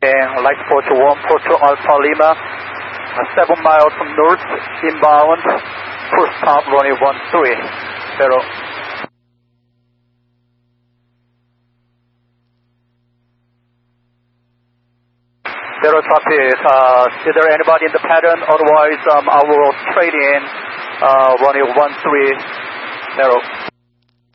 Light Port 1, Port Alpha Lima, 7 miles north, inbound, full stop, runway 13, 0. Zero traffic, is there anybody in the pattern? Otherwise, I will trade in, runway 13, 0.